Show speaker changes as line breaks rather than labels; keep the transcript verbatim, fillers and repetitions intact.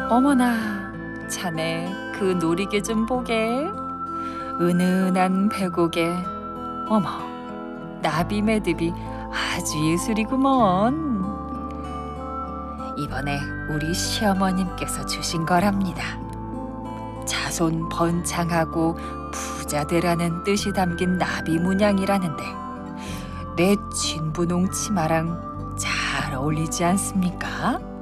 어머나, 자네 그 놀이개 좀 보게. 은은한 배곡에 어머, 나비 매듭이 아주 예술이구먼. 이번에 우리 시어머님께서 주신 거랍니다. 자손 번창하고 부자 되라는 뜻이 담긴 나비 문양이라는데 내 진분홍 치마랑 잘 어울리지 않습니까?